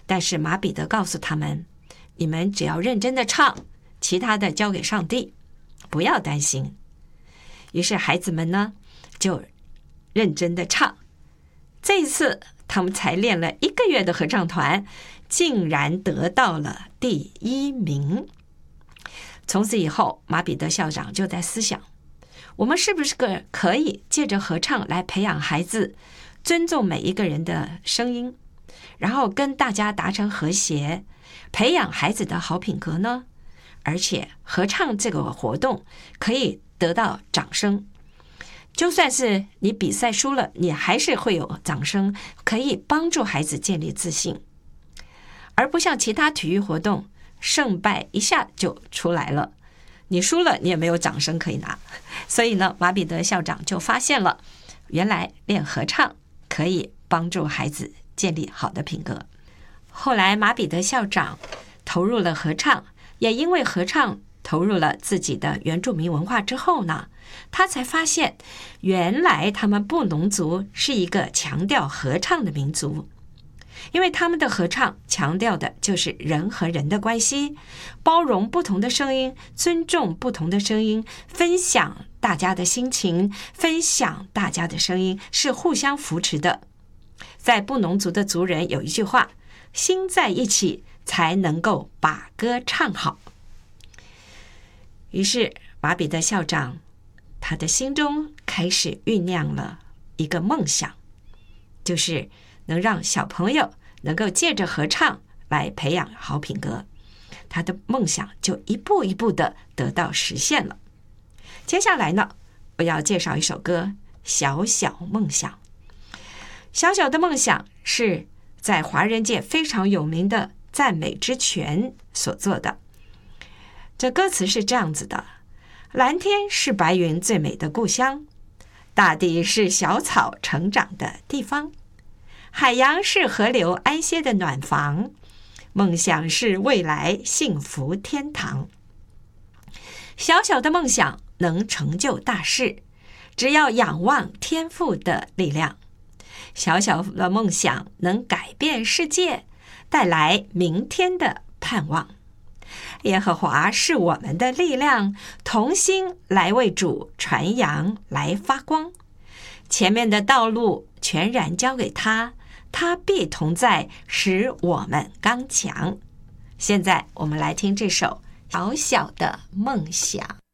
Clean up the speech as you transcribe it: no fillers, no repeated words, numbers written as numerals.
但是马彼得告诉他们，你们只要认真的唱，其他的交给上帝，不要担心。于是孩子们呢就认真的唱，这一次他们才练了1个月的合唱团，竟然得到了第1名。从此以后，马彼得校长就在思想，我们是不是可以借着合唱来培养孩子尊重每一个人的声音，然后跟大家达成和谐，培养孩子的好品格呢？而且合唱这个活动可以得到掌声，就算是你比赛输了，你还是会有掌声，可以帮助孩子建立自信，而不像其他体育活动，胜败一下就出来了，你输了你也没有掌声可以拿。所以呢，马彼得校长就发现了，原来练合唱可以帮助孩子建立好的品格。后来马彼得校长投入了合唱，也因为合唱投入了自己的原住民文化之后呢，他才发现原来他们布农族是一个强调合唱的民族，因为他们的合唱强调的就是人和人的关系，包容不同的声音，尊重不同的声音，分享大家的心情，分享大家的声音，是互相扶持的。在布农族的族人有一句话，心在一起才能够把歌唱好。于是马彼得校长他的心中开始酝酿了一个梦想，就是能让小朋友能够借着合唱来培养好品格。他的梦想就一步一步的得到实现了。接下来呢，我要介绍一首歌《小小梦想》。小小的梦想是在华人界非常有名的赞美之泉所做的。这歌词是这样子的：蓝天是白云最美的故乡，大地是小草成长的地方，海洋是河流安歇的暖房，梦想是未来幸福天堂。小小的梦想能成就大事，只要仰望天赋的力量。小小的梦想能改变世界，带来明天的盼望。耶和华是我们的力量，同心来为主传扬，来发光。前面的道路全然交给他，他必同在，使我们刚强。现在我们来听这首小小的梦想。